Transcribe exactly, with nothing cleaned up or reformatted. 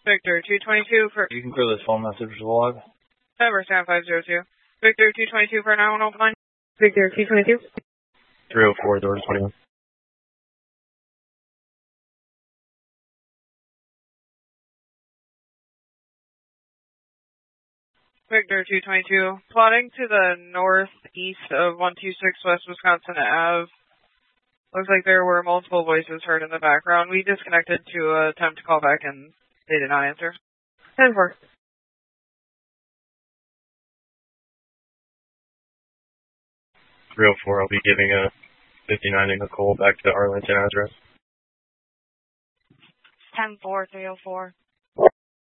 Victor two twenty-two for... You can clear this phone message with log. Number seven five zero two. Victor two twenty-two for nine one open line. Victor two twenty-two. three oh four, doors twenty-one. Victor two twenty-two. Plotting to the northeast of one two six West Wisconsin Avenue. Looks like there were multiple voices heard in the background. We disconnected to attempt to call back and they did not answer. ten four. three oh four, I'll be giving a fifty-nine in Nicole back to Arlington address. ten four, three oh four.